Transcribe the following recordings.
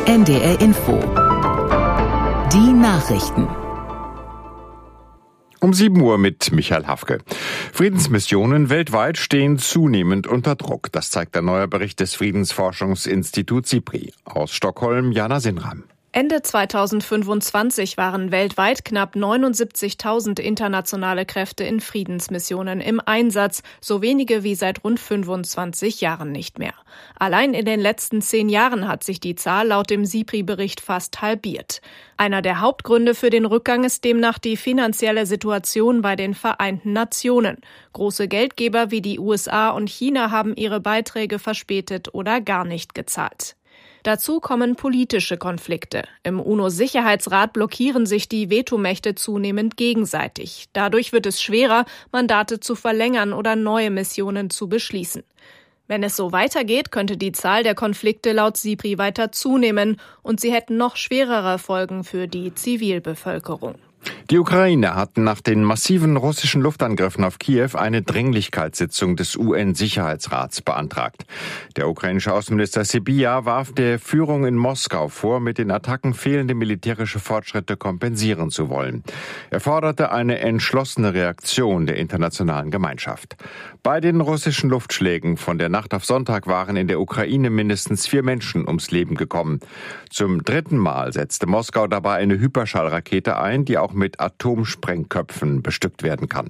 NDR Info. Die Nachrichten. Um 7 Uhr mit Michael Hafke. Friedensmissionen weltweit stehen zunehmend unter Druck. Das zeigt der neue Bericht des Friedensforschungsinstituts SIPRI. Aus Stockholm, Jana Sinram. Ende 2025 waren weltweit knapp 79.000 internationale Kräfte in Friedensmissionen im Einsatz, so wenige wie seit rund 25 Jahren nicht mehr. Allein in den letzten 10 Jahren hat sich die Zahl laut dem SIPRI-Bericht fast halbiert. Einer der Hauptgründe für den Rückgang ist demnach die finanzielle Situation bei den Vereinten Nationen. Große Geldgeber wie die USA und China haben ihre Beiträge verspätet oder gar nicht gezahlt. Dazu kommen politische Konflikte. Im UNO-Sicherheitsrat blockieren sich die Vetomächte zunehmend gegenseitig. Dadurch wird es schwerer, Mandate zu verlängern oder neue Missionen zu beschließen. Wenn es so weitergeht, könnte die Zahl der Konflikte laut SIPRI weiter zunehmen und sie hätten noch schwerere Folgen für die Zivilbevölkerung. Die Ukraine hat nach den massiven russischen Luftangriffen auf Kiew eine Dringlichkeitssitzung des UN-Sicherheitsrats beantragt. Der ukrainische Außenminister Sybiha warf der Führung in Moskau vor, mit den Attacken fehlende militärische Fortschritte kompensieren zu wollen. Er forderte eine entschlossene Reaktion der internationalen Gemeinschaft. Bei den russischen Luftschlägen von der Nacht auf Sonntag waren in der Ukraine mindestens 4 Menschen ums Leben gekommen. Zum 3. Mal setzte Moskau dabei eine Hyperschallrakete ein, die auch mit Atomsprengköpfen bestückt werden kann.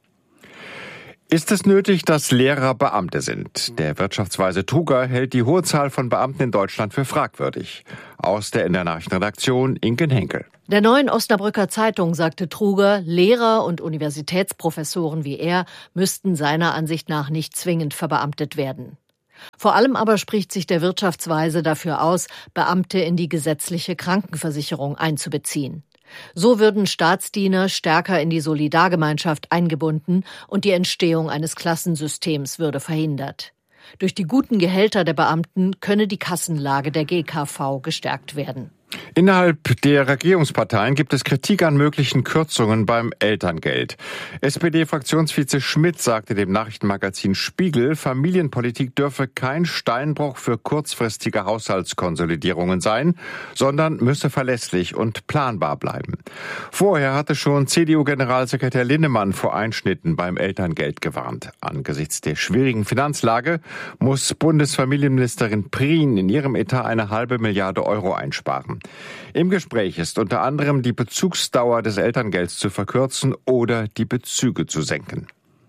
Ist es nötig, dass Lehrer Beamte sind? Der Wirtschaftsweise Truger hält die hohe Zahl von Beamten in Deutschland für fragwürdig. Aus der NDR Nachrichtenredaktion Inken Henkel. Der Neuen Osnabrücker Zeitung sagte Truger, Lehrer und Universitätsprofessoren wie er müssten seiner Ansicht nach nicht zwingend verbeamtet werden. Vor allem aber spricht sich der Wirtschaftsweise dafür aus, Beamte in die gesetzliche Krankenversicherung einzubeziehen. So würden Staatsdiener stärker in die Solidargemeinschaft eingebunden und die Entstehung eines Klassensystems würde verhindert. Durch die guten Gehälter der Beamten könne die Kassenlage der GKV gestärkt werden. Innerhalb der Regierungsparteien gibt es Kritik an möglichen Kürzungen beim Elterngeld. SPD-Fraktionsvize Schmidt sagte dem Nachrichtenmagazin Spiegel, Familienpolitik dürfe kein Steinbruch für kurzfristige Haushaltskonsolidierungen sein, sondern müsse verlässlich und planbar bleiben. Vorher hatte schon CDU-Generalsekretär Linnemann vor Einschnitten beim Elterngeld gewarnt. Angesichts der schwierigen Finanzlage muss Bundesfamilienministerin Prien in ihrem Etat eine halbe Milliarde Euro einsparen. Im Gespräch ist unter anderem die Bezugsdauer des Elterngelds zu verkürzen oder die Bezüge zu senken.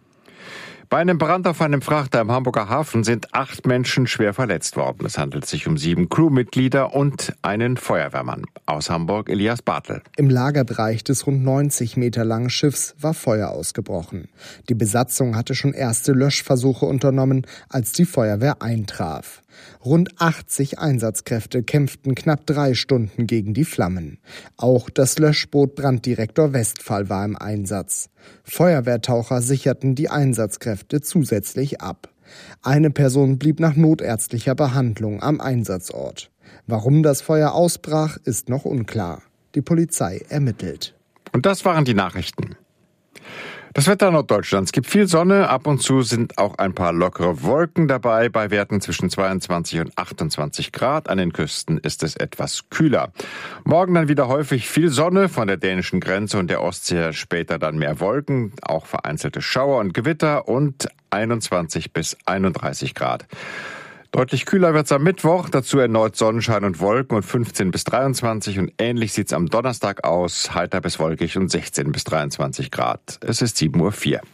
Bei einem Brand auf einem Frachter im Hamburger Hafen sind 8 Menschen schwer verletzt worden. Es handelt sich um 7 Crewmitglieder und einen Feuerwehrmann. Aus Hamburg Elias Bartel. Im Lagerbereich des rund 90 Meter langen Schiffs war Feuer ausgebrochen. Die Besatzung hatte schon erste Löschversuche unternommen, als die Feuerwehr eintraf. Rund 80 Einsatzkräfte kämpften knapp 3 Stunden gegen die Flammen. Auch das Löschboot Branddirektor Westphal war im Einsatz. Feuerwehrtaucher sicherten die Einsatzkräfte zusätzlich ab. Eine Person blieb nach notärztlicher Behandlung am Einsatzort. Warum das Feuer ausbrach, ist noch unklar. Die Polizei ermittelt. Und das waren die Nachrichten. Das Wetter Norddeutschlands gibt viel Sonne, ab und zu sind auch ein paar lockere Wolken dabei, bei Werten zwischen 22 und 28 Grad. An den Küsten ist es etwas kühler. Morgen dann wieder häufig viel Sonne, von der dänischen Grenze und der Ostsee her später dann mehr Wolken, auch vereinzelte Schauer und Gewitter und 21 bis 31 Grad. Deutlich kühler wird's am Mittwoch, dazu erneut Sonnenschein und Wolken und 15 bis 23 und ähnlich sieht's am Donnerstag aus, heiter bis wolkig und 16 bis 23 Grad. Es ist 7:04 Uhr.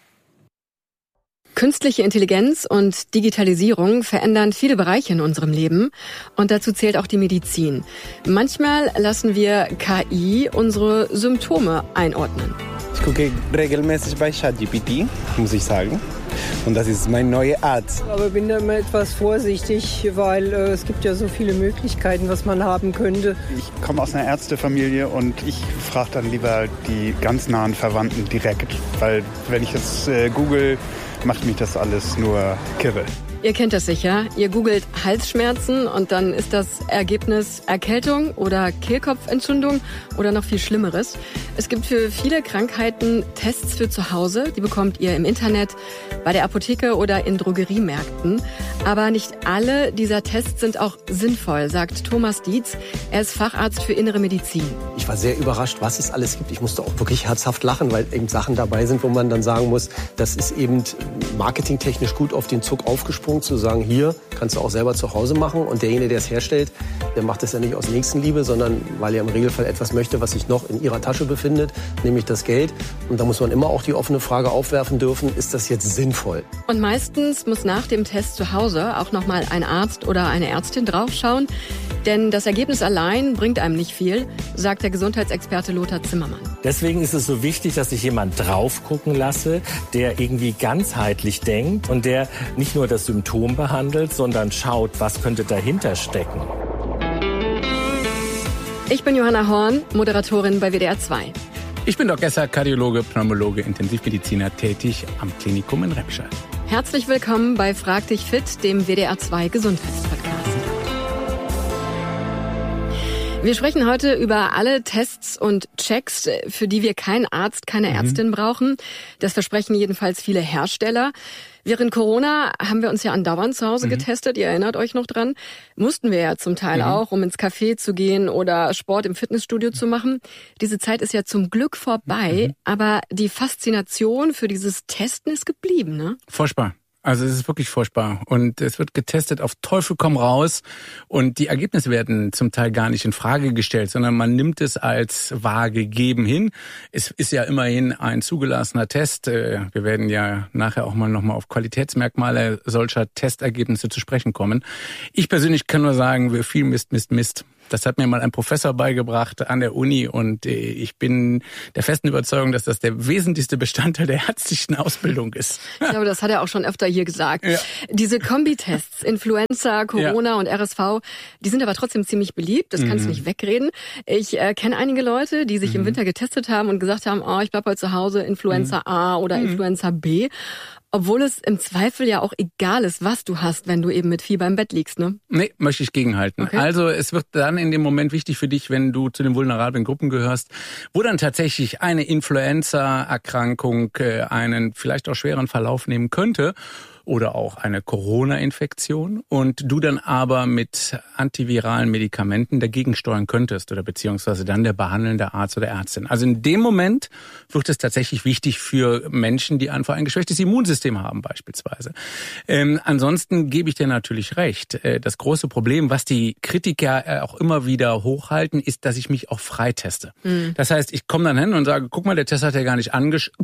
Künstliche Intelligenz und Digitalisierung verändern viele Bereiche in unserem Leben und dazu zählt auch die Medizin. Manchmal lassen wir KI unsere Symptome einordnen. Ich gucke regelmäßig bei ChatGPT, muss ich sagen. Und das ist mein neuer Arzt. Aber bin da immer etwas vorsichtig, weil es gibt ja so viele Möglichkeiten, was man haben könnte. Ich komme aus einer Ärztefamilie und ich frage dann lieber die ganz nahen Verwandten direkt. Weil wenn ich das google, macht mich das alles nur kirre. Ihr kennt das sicher. Ihr googelt Halsschmerzen und dann ist das Ergebnis Erkältung oder Kehlkopfentzündung oder noch viel Schlimmeres. Es gibt für viele Krankheiten Tests für zu Hause. Die bekommt ihr im Internet, bei der Apotheke oder in Drogeriemärkten. Aber nicht alle dieser Tests sind auch sinnvoll, sagt Thomas Dietz. Er ist Facharzt für Innere Medizin. Ich war sehr überrascht, was es alles gibt. Ich musste auch wirklich herzhaft lachen, weil eben Sachen dabei sind, wo man dann sagen muss, das ist eben marketingtechnisch gut auf den Zug aufgesprungen, zu sagen, hier kannst du auch selber zu Hause machen. Und derjenige, der es herstellt, der macht das ja nicht aus Nächstenliebe, sondern weil er im Regelfall etwas möchte, was sich noch in ihrer Tasche befindet, nämlich das Geld. Und da muss man immer auch die offene Frage aufwerfen dürfen, ist das jetzt sinnvoll? Und meistens muss nach dem Test zu Hause auch noch mal ein Arzt oder eine Ärztin draufschauen. Denn das Ergebnis allein bringt einem nicht viel, sagt der Gesundheitsexperte Lothar Zimmermann. Deswegen ist es so wichtig, dass ich jemand drauf gucken lasse, der irgendwie ganzheitlich denkt und der nicht nur das Symptom behandelt, sondern schaut, was könnte dahinter stecken. Ich bin Johanna Horn, Moderatorin bei WDR 2. Ich bin Doc Esser, Kardiologe, Pneumologe, Intensivmediziner, tätig am Klinikum in Remscheid. Herzlich willkommen bei Frag dich fit, dem WDR 2 Gesundheitspodcast. Wir sprechen heute über alle Tests und Checks, für die wir keinen Arzt, keine Ärztin brauchen. Das versprechen jedenfalls viele Hersteller. Während Corona haben wir uns ja andauernd zu Hause getestet. Ihr erinnert euch noch dran. Mussten wir ja zum Teil auch, um ins Café zu gehen oder Sport im Fitnessstudio zu machen. Diese Zeit ist ja zum Glück vorbei. Aber die Faszination für dieses Testen ist geblieben, ne? Furchtbar. Also es ist wirklich furchtbar und es wird getestet auf Teufel komm raus und die Ergebnisse werden zum Teil gar nicht in Frage gestellt, sondern man nimmt es als wahr gegeben hin. Es ist ja immerhin ein zugelassener Test. Wir werden ja nachher auch mal nochmal auf Qualitätsmerkmale solcher Testergebnisse zu sprechen kommen. Ich persönlich kann nur sagen, wir viel Mist. Das hat mir mal ein Professor beigebracht an der Uni und ich bin der festen Überzeugung, dass das der wesentlichste Bestandteil der ärztlichen Ausbildung ist. Ich glaube, das hat er auch schon öfter hier gesagt. Ja. Diese Kombitests, Influenza, Corona und RSV, die sind aber trotzdem ziemlich beliebt, das kannst du nicht wegreden. Ich kenne einige Leute, die sich im Winter getestet haben und gesagt haben, ich bleib heute zu Hause, Influenza A oder Influenza B. Obwohl es im Zweifel ja auch egal ist, was du hast, wenn du eben mit Fieber im Bett liegst, ne? Nee, möchte ich gegenhalten. Okay. Also es wird dann in dem Moment wichtig für dich, wenn du zu den vulnerablen Gruppen gehörst, wo dann tatsächlich eine Influenza-Erkrankung einen vielleicht auch schweren Verlauf nehmen könnte oder auch eine Corona-Infektion und du dann aber mit antiviralen Medikamenten dagegen steuern könntest oder beziehungsweise dann der behandelnde Arzt oder Ärztin. Also in dem Moment wird es tatsächlich wichtig für Menschen, die einfach ein geschwächtes Immunsystem haben beispielsweise. Ansonsten gebe ich dir natürlich recht. Das große Problem, was die Kritiker auch immer wieder hochhalten, ist, dass ich mich auch freiteste. Das heißt, ich komme dann hin und sage, guck mal, der Test hat ja gar nicht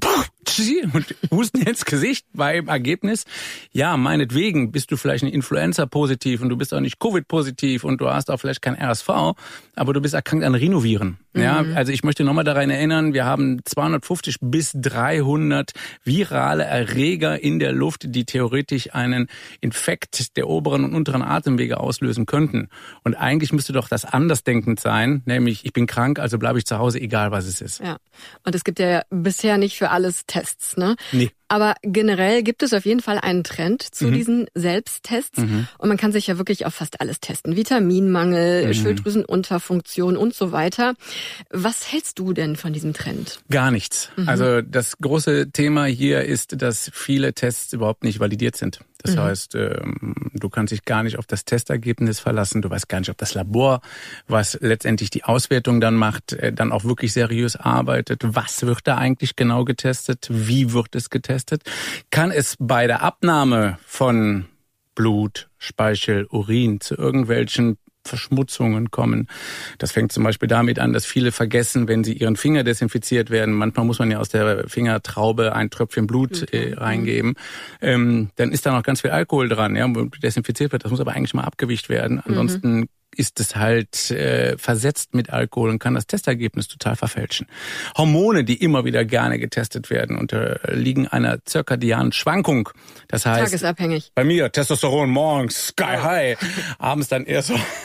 und husten ins Gesicht beim Ergebnis. Ja, meinetwegen bist du vielleicht ein Influenza-positiv und du bist auch nicht Covid-positiv und du hast auch vielleicht kein RSV, aber du bist erkrankt an Rhinoviren. Ja, also ich möchte nochmal daran erinnern, wir haben 250 bis 300 virale Erreger in der Luft, die theoretisch einen Infekt der oberen und unteren Atemwege auslösen könnten. Und eigentlich müsste doch das andersdenkend sein, nämlich ich bin krank, also bleibe ich zu Hause, egal was es ist. Ja, und es gibt ja bisher nicht für alles Tests, ne? Nee. Aber generell gibt es auf jeden Fall einen Trend zu diesen Selbsttests. Und man kann sich ja wirklich auf fast alles testen. Vitaminmangel, Schilddrüsenunterfunktion und so weiter. Was hältst du denn von diesem Trend? Gar nichts. Also das große Thema hier ist, dass viele Tests überhaupt nicht validiert sind. Das heißt, du kannst dich gar nicht auf das Testergebnis verlassen. Du weißt gar nicht, ob das Labor, was letztendlich die Auswertung dann macht, dann auch wirklich seriös arbeitet. Was wird da eigentlich genau getestet? Wie wird es getestet? Kann es bei der Abnahme von Blut, Speichel, Urin zu irgendwelchen Verschmutzungen kommen. Das fängt zum Beispiel damit an, dass viele vergessen, wenn sie ihren Finger desinfiziert werden. Manchmal muss man ja aus der Fingertraube ein Tröpfchen Blut reingeben. Dann ist da noch ganz viel Alkohol dran, ja, wo desinfiziert wird. Das muss aber eigentlich mal abgewischt werden. Ansonsten ist es halt versetzt mit Alkohol und kann das Testergebnis total verfälschen. Hormone, die immer wieder gerne getestet werden, unterliegen einer zirkadianen Schwankung. Das heißt, tagesabhängig. Bei mir Testosteron morgens sky high, abends dann eher so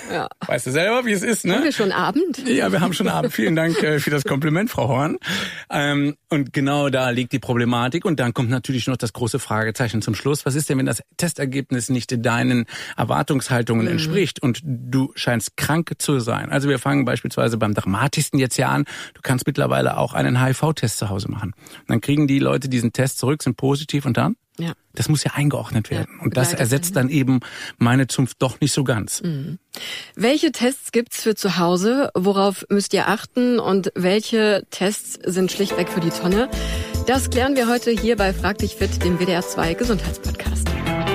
Ja. Weißt du selber, wie es ist, ne? Haben wir schon Abend? Ja, wir haben schon Abend. Vielen Dank für das Kompliment, Frau Horn. Und genau da liegt die Problematik. Und dann kommt natürlich noch das große Fragezeichen zum Schluss. Was ist denn, wenn das Testergebnis nicht deinen Erwartungshaltungen entspricht und du scheinst krank zu sein? Also wir fangen beispielsweise beim dramatischsten jetzt ja an. Du kannst mittlerweile auch einen HIV-Test zu Hause machen. Und dann kriegen die Leute diesen Test zurück, sind positiv und dann? Ja. Das muss ja eingeordnet werden. Und das ersetzt dann eben meine Zunft doch nicht so ganz. Welche Tests gibt's für zu Hause? Worauf müsst ihr achten? Und welche Tests sind schlichtweg für die Tonne? Das klären wir heute hier bei Frag dich fit, dem WDR 2 Gesundheitspodcast.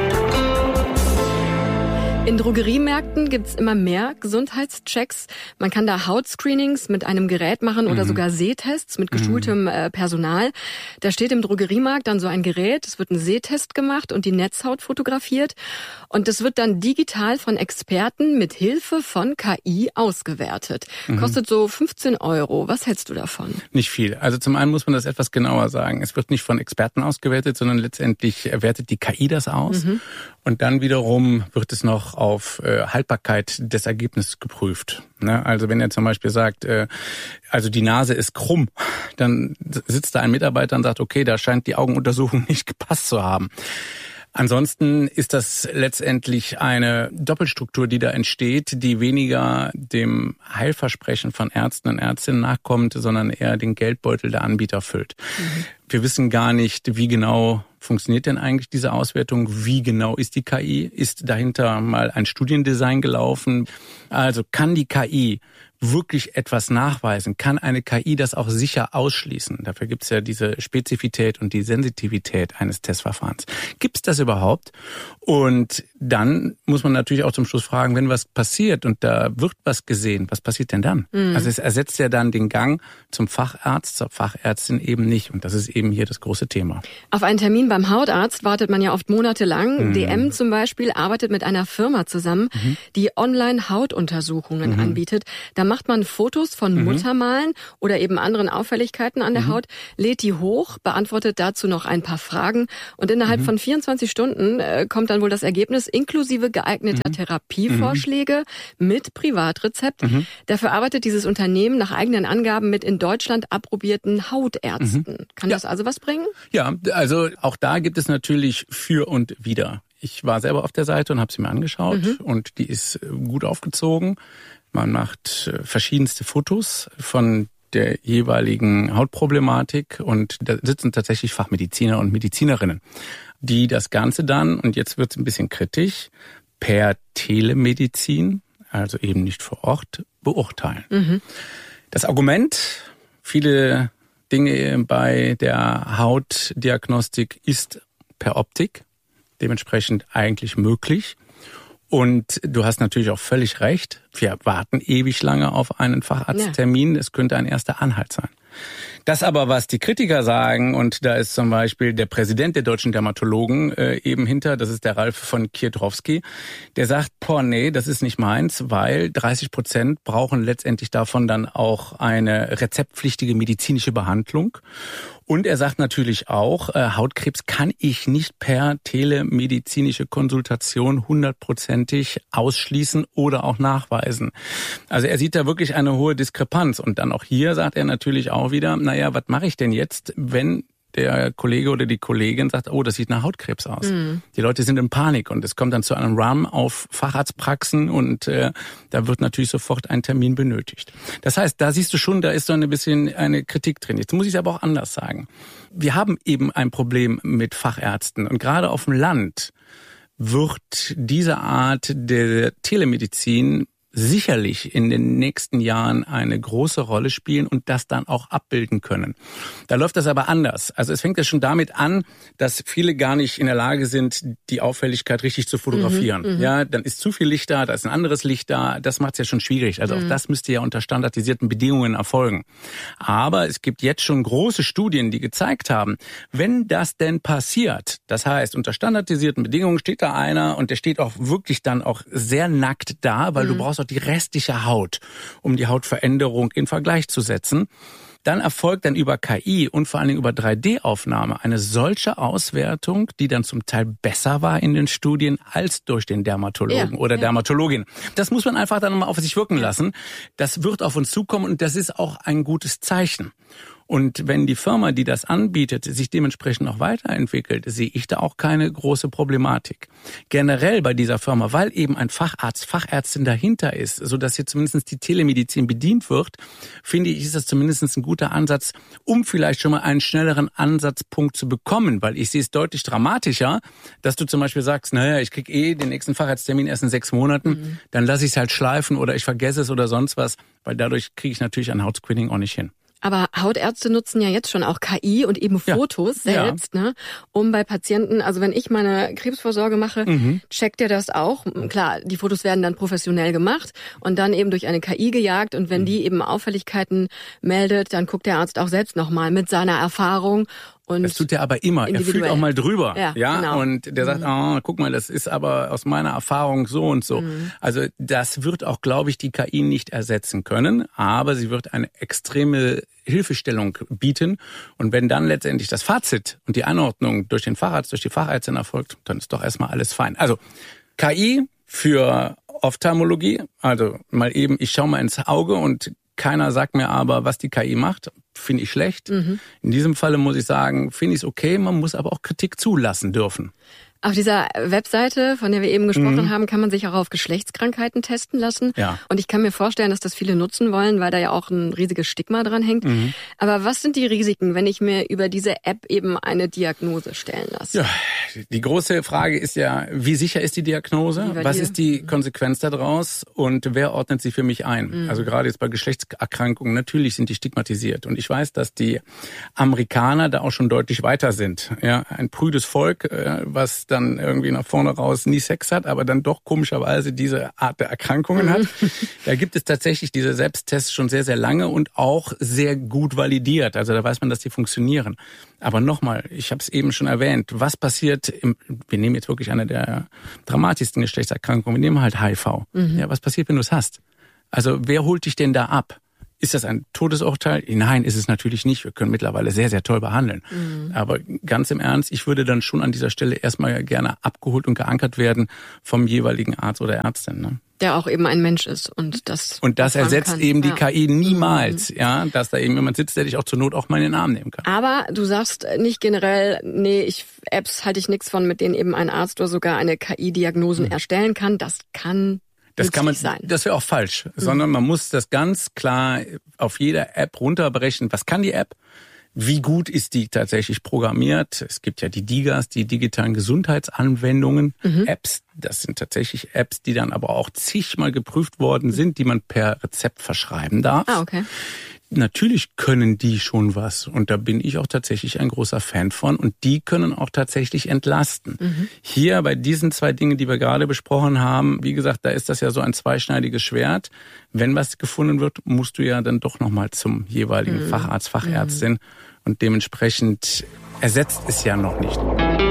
In Drogeriemärkten gibt's immer mehr Gesundheitschecks. Man kann da Hautscreenings mit einem Gerät machen oder sogar Sehtests mit geschultem Personal. Da steht im Drogeriemarkt dann so ein Gerät, es wird ein Sehtest gemacht und die Netzhaut fotografiert. Und das wird dann digital von Experten mit Hilfe von KI ausgewertet. Kostet so 15 €. Was hältst du davon? Nicht viel. Also zum einen muss man das etwas genauer sagen. Es wird nicht von Experten ausgewertet, sondern letztendlich wertet die KI das aus. Und dann wiederum wird es noch auf Haltbarkeit des Ergebnisses geprüft. Ne? Also wenn er zum Beispiel sagt, also die Nase ist krumm, dann sitzt da ein Mitarbeiter und sagt, okay, da scheint die Augenuntersuchung nicht gepasst zu haben. Ansonsten ist das letztendlich eine Doppelstruktur, die da entsteht, die weniger dem Heilversprechen von Ärzten und Ärztinnen nachkommt, sondern eher den Geldbeutel der Anbieter füllt. Wir wissen gar nicht, wie genau funktioniert denn eigentlich diese Auswertung? Wie genau ist die KI? Ist dahinter mal ein Studiendesign gelaufen? Also kann die KI wirklich etwas nachweisen? Kann eine KI das auch sicher ausschließen? Dafür gibt es ja diese Spezifität und die Sensitivität eines Testverfahrens. Gibt es das überhaupt? Und dann muss man natürlich auch zum Schluss fragen, wenn was passiert und da wird was gesehen, was passiert denn dann? Also es ersetzt ja dann den Gang zum Facharzt, zur Fachärztin eben nicht. Und das ist eben hier das große Thema. Auf einen Termin beim Hautarzt wartet man ja oft monatelang. DM zum Beispiel arbeitet mit einer Firma zusammen, die Online-Hautuntersuchungen anbietet. Da macht man Fotos von Muttermalen oder eben anderen Auffälligkeiten an der Haut, lädt die hoch, beantwortet dazu noch ein paar Fragen und innerhalb von 24 Stunden kommt dann wohl das Ergebnis inklusive geeigneter Therapievorschläge mit Privatrezept. Dafür arbeitet dieses Unternehmen nach eigenen Angaben mit in Deutschland approbierten Hautärzten. Kann das also was bringen? Ja, also auch da gibt es natürlich für und wider. Ich war selber auf der Seite und habe sie mir angeschaut und die ist gut aufgezogen. Man macht verschiedenste Fotos von der jeweiligen Hautproblematik und da sitzen tatsächlich Fachmediziner und Medizinerinnen, die das Ganze dann, und jetzt wird es ein bisschen kritisch, per Telemedizin, also eben nicht vor Ort, beurteilen. Das Argument, viele Dinge bei der Hautdiagnostik ist per Optik, dementsprechend eigentlich möglich. Und du hast natürlich auch völlig recht, wir warten ewig lange auf einen Facharzttermin, es könnte ein erster Anhalt sein. Das aber, was die Kritiker sagen, und da ist zum Beispiel der Präsident der Deutschen Dermatologen eben hinter, das ist der Ralf von Kietrowski, der sagt, nee, das ist nicht meins, weil 30% brauchen letztendlich davon dann auch eine rezeptpflichtige medizinische Behandlung. Und er sagt natürlich auch, Hautkrebs kann ich nicht per telemedizinische Konsultation 100%ig ausschließen oder auch nachweisen. Also er sieht da wirklich eine hohe Diskrepanz. Und dann auch hier sagt er natürlich auch wieder, naja, was mache ich denn jetzt, wenn der Kollege oder die Kollegin sagt, oh, das sieht nach Hautkrebs aus. Die Leute sind in Panik und es kommt dann zu einem Run auf Facharztpraxen und da wird natürlich sofort ein Termin benötigt. Das heißt, da siehst du schon, da ist so ein bisschen eine Kritik drin. Jetzt muss ich es aber auch anders sagen. Wir haben eben ein Problem mit Fachärzten und gerade auf dem Land wird diese Art der Telemedizin sicherlich in den nächsten Jahren eine große Rolle spielen und das dann auch abbilden können. Da läuft das aber anders. Also es fängt ja schon damit an, dass viele gar nicht in der Lage sind, die Auffälligkeit richtig zu fotografieren. Ja, dann ist zu viel Licht da, da ist ein anderes Licht da. Das macht es ja schon schwierig. Also auch das müsste ja unter standardisierten Bedingungen erfolgen. Aber es gibt jetzt schon große Studien, die gezeigt haben, wenn das denn passiert, das heißt, unter standardisierten Bedingungen steht da einer und der steht auch wirklich dann auch sehr nackt da, weil du brauchst auch die restliche Haut, um die Hautveränderung in Vergleich zu setzen. dann erfolgt dann über KI und vor allen Dingen über 3D-Aufnahme eine solche Auswertung, die dann zum Teil besser war in den Studien als durch den Dermatologen oder Dermatologin. Das muss man einfach dann mal auf sich wirken lassen. Das wird auf uns zukommen und das ist auch ein gutes Zeichen. Und wenn die Firma, die das anbietet, sich dementsprechend noch weiterentwickelt, sehe ich da auch keine große Problematik. Generell bei dieser Firma, weil eben ein Facharzt, Fachärztin dahinter ist, sodass hier zumindest die Telemedizin bedient wird, finde ich, ist das zumindest ein guter Ansatz, um vielleicht schon mal einen schnelleren Ansatzpunkt zu bekommen. Weil ich sehe es deutlich dramatischer, dass du zum Beispiel sagst, naja, ich kriege den nächsten Facharzttermin erst in 6 Monaten, dann lasse ich es halt schleifen oder ich vergesse es oder sonst was, weil dadurch kriege ich natürlich ein Hautscreening auch nicht hin. Aber Hautärzte nutzen ja jetzt schon auch KI und eben Fotos selbst, ne, um bei Patienten, also wenn ich meine Krebsvorsorge mache, checkt der das auch. Klar, die Fotos werden dann professionell gemacht und dann eben durch eine KI gejagt und wenn die eben Auffälligkeiten meldet, dann guckt der Arzt auch selbst nochmal mit seiner Erfahrung. Und das tut er aber immer. Er fühlt auch mal drüber. Ja, genau. Und der sagt, guck mal, das ist aber aus meiner Erfahrung so und so. Also das wird auch, glaube ich, die KI nicht ersetzen können, aber sie wird eine extreme Hilfestellung bieten. Und wenn dann letztendlich das Fazit und die Anordnung durch den Facharzt, durch die Fachärztin erfolgt, dann ist doch erstmal alles fein. Also KI für Ophthalmologie, also mal eben, ich schaue mal ins Auge und keiner sagt mir aber, was die KI macht, finde ich schlecht. In diesem Falle muss ich sagen, finde ich es okay, man muss aber auch Kritik zulassen dürfen. Auf dieser Webseite, von der wir eben gesprochen haben, kann man sich auch auf Geschlechtskrankheiten testen lassen. Ja. Und ich kann mir vorstellen, dass das viele nutzen wollen, weil da ja auch ein riesiges Stigma dran hängt. Aber was sind die Risiken, wenn ich mir über diese App eben eine Diagnose stellen lasse? Ja, die große Frage ist ja, wie sicher ist die Diagnose? Was ist die Konsequenz daraus? Und wer ordnet sie für mich ein? Also gerade jetzt bei Geschlechtserkrankungen, natürlich sind die stigmatisiert. Und ich weiß, dass die Amerikaner da auch schon deutlich weiter sind. Ja, ein prüdes Volk, was dann irgendwie nach vorne raus nie Sex hat, aber dann doch komischerweise diese Art der Erkrankungen hat. Da gibt es tatsächlich diese Selbsttests schon sehr, sehr lange und auch sehr gut validiert. Also da weiß man, dass die funktionieren. Aber nochmal, ich habe es eben schon erwähnt, was passiert, wir nehmen jetzt wirklich eine der dramatischsten Geschlechtserkrankungen, wir nehmen halt HIV. Ja, was passiert, wenn du es hast? Also wer holt dich denn da ab? Ist das ein Todesurteil? Nein, ist es natürlich nicht. Wir können mittlerweile sehr, sehr toll behandeln. Aber ganz im Ernst, ich würde dann schon an dieser Stelle erstmal gerne abgeholt und geankert werden vom jeweiligen Arzt oder Ärztin. Ne? Der auch eben ein Mensch ist und das. Und das ersetzt kann. Eben die KI niemals, dass da eben jemand sitzt, der dich auch zur Not auch mal in den Arm nehmen kann. Aber du sagst nicht generell, Apps halte ich nichts von, mit denen eben ein Arzt oder sogar eine KI-Diagnosen erstellen kann. Das kann sein. Das wäre auch falsch, sondern man muss das ganz klar auf jeder App runterbrechen. Was kann die App? Wie gut ist die tatsächlich programmiert? Es gibt ja die DIGAs, die digitalen Gesundheitsanwendungen, Apps. Das sind tatsächlich Apps, die dann aber auch zigmal geprüft worden sind, die man per Rezept verschreiben darf. Okay. Natürlich können die schon was und da bin ich auch tatsächlich ein großer Fan von und die können auch tatsächlich entlasten. Hier bei diesen 2 Dingen, die wir gerade besprochen haben, wie gesagt, da ist das ja so ein zweischneidiges Schwert. Wenn was gefunden wird, musst du ja dann doch nochmal zum jeweiligen Facharzt, Fachärztin und dementsprechend ersetzt es ja noch nicht.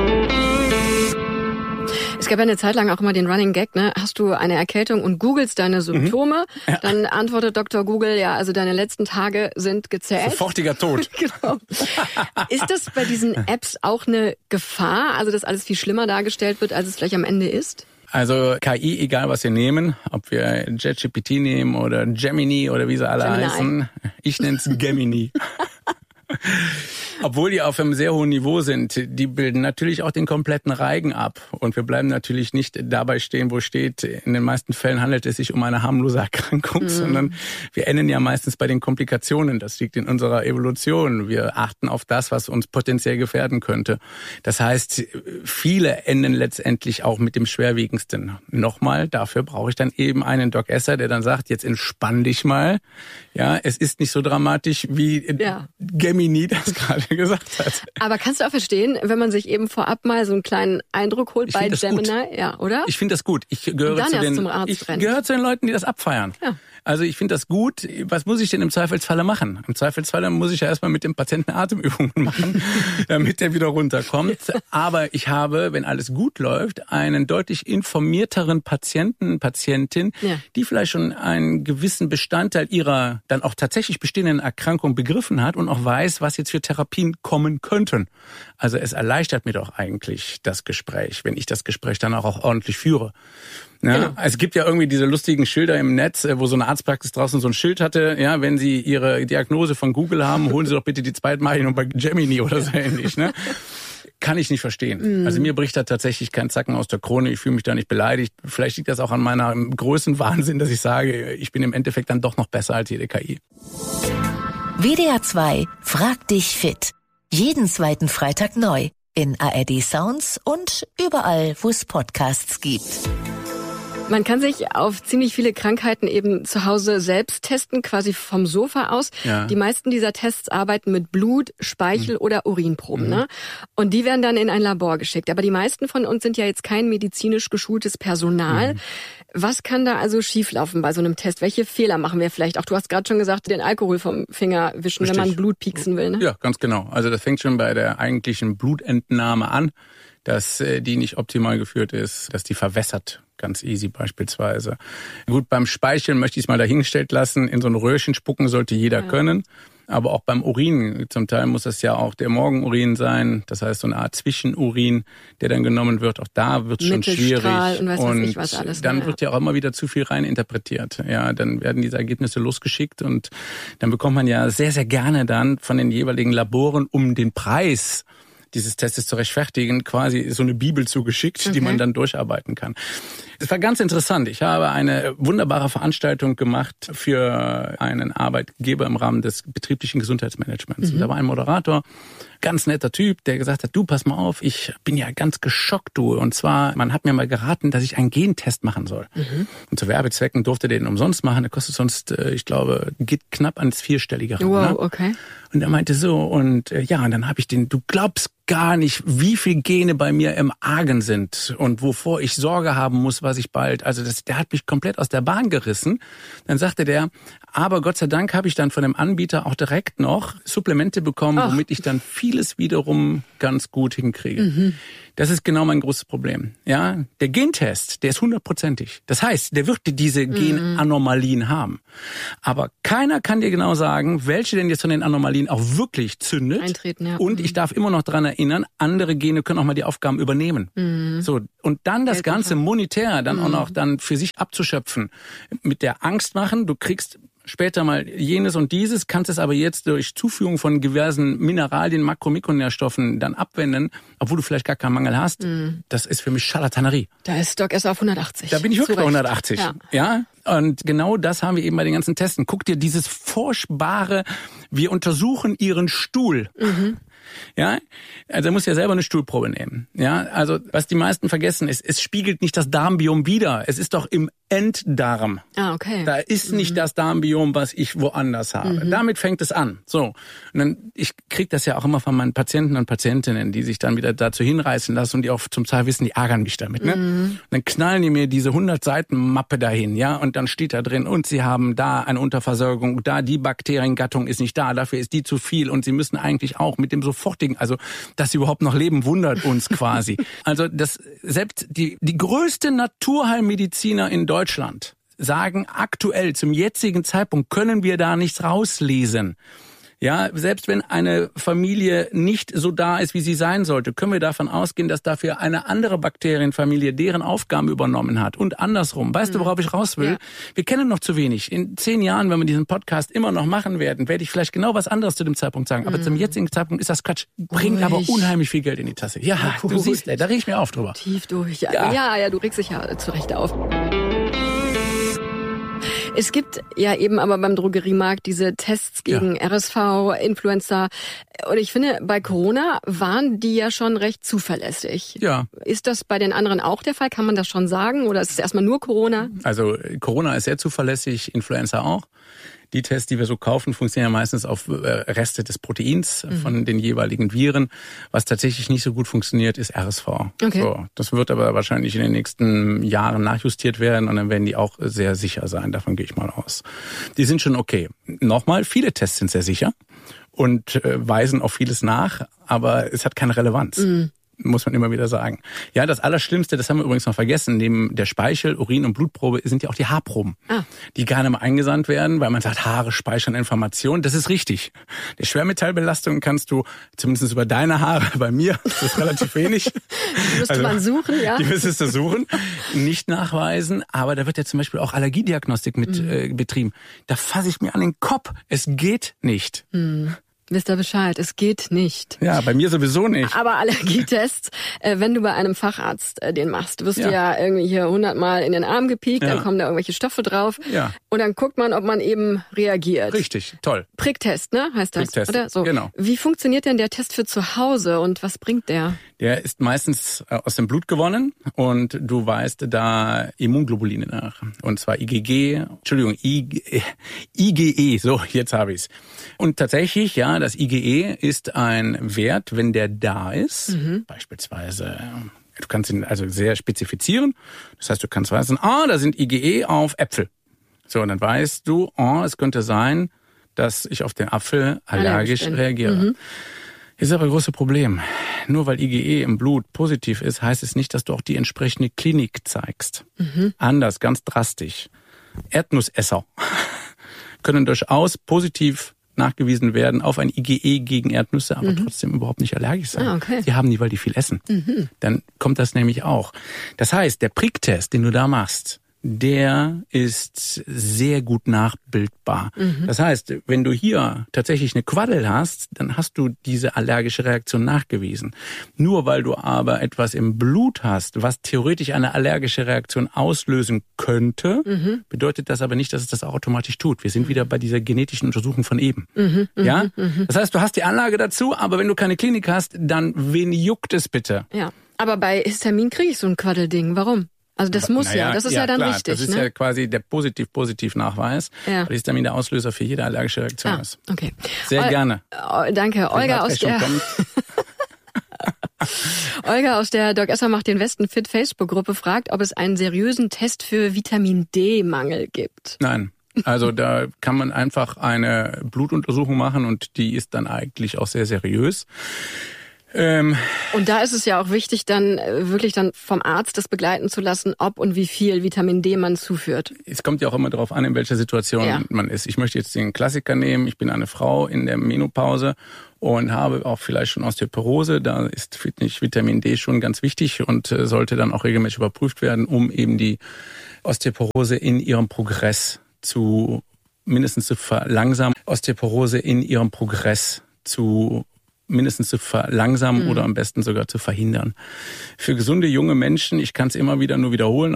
Es gab ja eine Zeit lang auch immer den Running Gag, ne? Hast du eine Erkältung und googelst deine Symptome, dann antwortet Dr. Google, ja, also deine letzten Tage sind gezählt. Sofortiger Tod. Genau. Ist das bei diesen Apps auch eine Gefahr, also dass alles viel schlimmer dargestellt wird, als es vielleicht am Ende ist? Also KI, egal was wir nehmen, ob wir ChatGPT nehmen oder Gemini oder wie sie alle heißen, ich nenne es Gemini. Obwohl die auf einem sehr hohen Niveau sind, die bilden natürlich auch den kompletten Reigen ab. Und wir bleiben natürlich nicht dabei stehen, wo steht, in den meisten Fällen handelt es sich um eine harmlose Erkrankung, sondern wir enden ja meistens bei den Komplikationen. Das liegt in unserer Evolution. Wir achten auf das, was uns potenziell gefährden könnte. Das heißt, viele enden letztendlich auch mit dem Schwerwiegendsten. Nochmal, dafür brauche ich dann eben einen Doc Esser, der dann sagt, jetzt entspann dich mal. Ja, es ist nicht so dramatisch, wie Gemini das gerade gesagt hat. Aber kannst du auch verstehen, wenn man sich eben vorab mal so einen kleinen Eindruck holt bei Gemini, ja, oder? Ich finde das gut. Ich gehöre zu den Leuten, die das abfeiern. Ja. Also ich finde das gut. Was muss ich denn im Zweifelsfalle machen? Im Zweifelsfalle muss ich ja erstmal mit dem Patienten Atemübungen machen, damit der wieder runterkommt. Aber ich habe, wenn alles gut läuft, einen deutlich informierteren Patientin, die vielleicht schon einen gewissen Bestandteil ihrer dann auch tatsächlich bestehenden Erkrankung begriffen hat und auch weiß, was jetzt für Therapien kommen könnten. Also es erleichtert mir doch eigentlich das Gespräch, wenn ich das Gespräch dann auch ordentlich führe. Ja, genau. Es gibt ja irgendwie diese lustigen Schilder im Netz, wo so eine Arztpraxis draußen so ein Schild hatte, ja, wenn Sie Ihre Diagnose von Google haben, holen Sie doch bitte die Zweitmeinung bei Gemini oder so ähnlich, ne? Kann ich nicht verstehen. Also mir bricht da tatsächlich kein Zacken aus der Krone, ich fühle mich da nicht beleidigt. Vielleicht liegt das auch an meiner Größenwahnsinn, dass ich sage, ich bin im Endeffekt dann doch noch besser als jede KI. WDR 2 Frag dich fit. Jeden zweiten Freitag neu in ARD Sounds und überall, wo es Podcasts gibt. Man kann sich auf ziemlich viele Krankheiten eben zu Hause selbst testen, quasi vom Sofa aus. Ja. Die meisten dieser Tests arbeiten mit Blut, Speichel oder Urinproben. Ne? Und die werden dann in ein Labor geschickt. Aber die meisten von uns sind ja jetzt kein medizinisch geschultes Personal. Was kann da also schieflaufen bei so einem Test? Welche Fehler machen wir vielleicht? Auch du hast gerade schon gesagt, den Alkohol vom Finger wischen, richtig, wenn man Blut pieksen will. Ne? Ja, ganz genau. Also das fängt schon bei der eigentlichen Blutentnahme an, dass die nicht optimal geführt ist, dass die verwässert. Ganz easy beispielsweise. Gut, beim Speicheln möchte ich es mal dahingestellt lassen. In so ein Röhrchen spucken sollte jeder können. Aber auch beim Urin, zum Teil muss das ja auch der Morgenurin sein. Das heißt, so eine Art Zwischenurin, der dann genommen wird. Auch da wird es schon schwierig. Und dann wird ja auch immer wieder zu viel rein interpretiert. Ja, dann werden diese Ergebnisse losgeschickt und dann bekommt man ja sehr, sehr gerne dann von den jeweiligen Laboren um den Preis dieses Testes zu rechtfertigen, quasi so eine Bibel zugeschickt, die man dann durcharbeiten kann. Es war ganz interessant. Ich habe eine wunderbare Veranstaltung gemacht für einen Arbeitgeber im Rahmen des betrieblichen Gesundheitsmanagements. Und da war ein Moderator, ganz netter Typ, der gesagt hat, du, pass mal auf, ich bin ja ganz geschockt, du. Und zwar, man hat mir mal geraten, dass ich einen Gentest machen soll. Und zu Werbezwecken durfte den umsonst machen. Der kostet sonst, ich glaube, geht knapp ans Vierstellige. Wow, okay. Und er meinte so, und dann habe ich du glaubst gar nicht, wie viel Gene bei mir im Argen sind und wovor ich Sorge haben muss, was ich bald, der hat mich komplett aus der Bahn gerissen. Dann sagte der, aber Gott sei Dank habe ich dann von dem Anbieter auch direkt noch Supplemente bekommen, womit ich dann vieles wiederum ganz gut hinkriege. Das ist genau mein großes Problem. Ja, der Gentest, der ist 100%ig. Das heißt, der wird diese Genanomalien haben. Aber keiner kann dir genau sagen, welche denn jetzt von den Anomalien auch wirklich zündet. Eintreten, ja. Und ich darf immer noch daran erinnern, andere Gene können auch mal die Aufgaben übernehmen. So, und dann das Ganze monetär dann auch noch dann für sich abzuschöpfen. Mit der Angst machen, du kriegst später mal jenes und dieses, kannst es aber jetzt durch Zuführung von diversen Mineralien, Makro-Mikronährstoffen dann abwenden, obwohl du vielleicht gar keinen Mangel hast. Das ist für mich Scharlatanerie. Da ist Doc erst auf 180. Da bin ich wirklich bei 180. Ja. Und genau das haben wir eben bei den ganzen Testen. Guck dir dieses furchtbare, wir untersuchen ihren Stuhl. Ja, also er muss ja selber eine Stuhlprobe nehmen. Ja, also was die meisten vergessen ist, es spiegelt nicht das Darmbiom wider. Es ist doch im Enddarm. Ah, okay. Da ist nicht das Darmbiom, was ich woanders habe. Damit fängt es an. So. Und dann, ich krieg das ja auch immer von meinen Patienten und Patientinnen, die sich dann wieder dazu hinreißen lassen und die auch zum Teil wissen, die ärgern mich damit, ne? Und dann knallen die mir diese 100-Seiten-Mappe dahin, ja, und dann steht da drin, und sie haben da eine Unterversorgung, da die Bakteriengattung ist nicht da, dafür ist die zu viel und sie müssen eigentlich auch mit dem sofortigen, also, dass sie überhaupt noch leben, wundert uns quasi. Also, das, selbst die größte Naturheilmediziner in Deutschland sagen aktuell, zum jetzigen Zeitpunkt können wir da nichts rauslesen. Ja, selbst wenn eine Familie nicht so da ist, wie sie sein sollte, können wir davon ausgehen, dass dafür eine andere Bakterienfamilie deren Aufgaben übernommen hat und andersrum. Weißt du, worauf ich raus will? Ja. Wir kennen noch zu wenig. In 10 Jahren, wenn wir diesen Podcast immer noch machen werden, werde ich vielleicht genau was anderes zu dem Zeitpunkt sagen. Aber zum jetzigen Zeitpunkt ist das Quatsch. Bringt aber unheimlich viel Geld in die Tasse. Ja, du siehst, da reg ich mir auf drüber. Tief durch. Ja, du regst dich ja zu Recht auf. Es gibt ja eben aber beim Drogeriemarkt diese Tests gegen RSV, Influenza. Und ich finde, bei Corona waren die ja schon recht zuverlässig. Ja. Ist das bei den anderen auch der Fall? Kann man das schon sagen? Oder ist es erstmal nur Corona? Also Corona ist sehr zuverlässig, Influenza auch. Die Tests, die wir so kaufen, funktionieren ja meistens auf Reste des Proteins von den jeweiligen Viren. Was tatsächlich nicht so gut funktioniert, ist RSV. Okay. So, das wird aber wahrscheinlich in den nächsten Jahren nachjustiert werden und dann werden die auch sehr sicher sein. Davon gehe ich mal aus. Die sind schon okay. Nochmal, viele Tests sind sehr sicher und weisen auf vieles nach, aber es hat keine Relevanz. Muss man immer wieder sagen. Ja, das Allerschlimmste, das haben wir übrigens noch vergessen, neben der Speichel-, Urin- und Blutprobe sind ja auch die Haarproben, die gerne mal eingesandt werden, weil man sagt, Haare speichern Informationen. Das ist richtig. Die Schwermetallbelastung kannst du, zumindest über deine Haare, bei mir, das ist relativ wenig. Die müsste man suchen, ja. Die müsstest du suchen, nicht nachweisen, aber da wird ja zum Beispiel auch Allergiediagnostik mit betrieben. Da fasse ich mir an den Kopf. Es geht nicht. Wisst ihr Bescheid, es geht nicht. Ja, bei mir sowieso nicht. Aber Allergietests, wenn du bei einem Facharzt den machst, wirst du ja irgendwie hier 100-mal in den Arm gepiekt, dann kommen da irgendwelche Stoffe drauf und dann guckt man, ob man eben reagiert. Richtig, toll. Pricktest, ne, heißt das, Pricktest, oder? So. Genau. Wie funktioniert denn der Test für zu Hause und was bringt der? Der ist meistens aus dem Blut gewonnen und du weist da Immunglobuline nach. Und zwar IgE, so, jetzt habe ich's. Und tatsächlich, ja, das IgE ist ein Wert, wenn der da ist, beispielsweise, du kannst ihn also sehr spezifizieren. Das heißt, du kannst wissen, da sind IgE auf Äpfel. So, und dann weißt du, es könnte sein, dass ich auf den Apfel allergisch reagiere. Ist aber ein großes Problem. Nur weil IgE im Blut positiv ist, heißt es nicht, dass du auch die entsprechende Klinik zeigst. Anders, ganz drastisch. Erdnussesser können durchaus positiv nachgewiesen werden auf ein IgE gegen Erdnüsse, aber trotzdem überhaupt nicht allergisch sein. Okay. Die haben die, weil die viel essen. Dann kommt das nämlich auch. Das heißt, der Pricktest, den du da machst, der ist sehr gut nachbildbar. Das heißt, wenn du hier tatsächlich eine Quaddel hast, dann hast du diese allergische Reaktion nachgewiesen. Nur weil du aber etwas im Blut hast, was theoretisch eine allergische Reaktion auslösen könnte, bedeutet das aber nicht, dass es das automatisch tut. Wir sind wieder bei dieser genetischen Untersuchung von eben. Ja? Das heißt, du hast die Anlage dazu, aber wenn du keine Klinik hast, dann wen juckt es bitte? Ja, aber bei Histamin kriege ich so ein Quaddelding. Warum? Also das muss das ist ja dann klar, richtig. Das ist ja quasi der Positiv-Nachweis, weil Histamin der Auslöser für jede allergische Reaktion ist. Okay. Sehr gerne. Danke. Olga aus der Doc Esser macht den Westen fit Facebook-Gruppe fragt, ob es einen seriösen Test für Vitamin D-Mangel gibt. Nein. Also da kann man einfach eine Blutuntersuchung machen und die ist dann eigentlich auch sehr seriös. Und da ist es ja auch wichtig, dann wirklich dann vom Arzt das begleiten zu lassen, ob und wie viel Vitamin D man zuführt. Es kommt ja auch immer darauf an, in welcher Situation man ist. Ich möchte jetzt den Klassiker nehmen. Ich bin eine Frau in der Menopause und habe auch vielleicht schon Osteoporose. Da ist Vitamin D schon ganz wichtig und sollte dann auch regelmäßig überprüft werden, um eben die Osteoporose in ihrem Progress mindestens zu verlangsamen oder am besten sogar zu verhindern. Für gesunde junge Menschen, ich kann es immer wieder nur wiederholen,